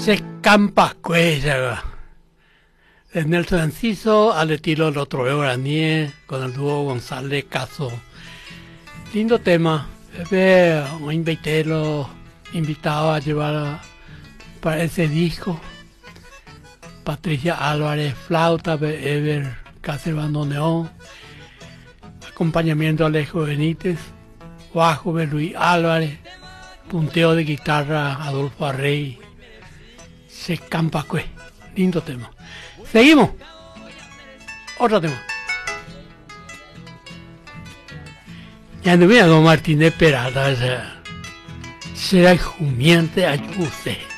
Se campa cuella. De Nelson Enciso al estilo del otro Guaraní con el dúo González Caso. Lindo tema. Un invitado a llevar para ese disco. Patricia Álvarez, flauta, Ever Cáceres bandoneón, acompañamiento Alejo Benítez, bajo de Luis Álvarez, punteo de guitarra Adolfo Arrey. Se Campacue, lindo tema. Seguimos. Otro tema. Ya no mira con Martínez Peralta, será el jumiente ayuse.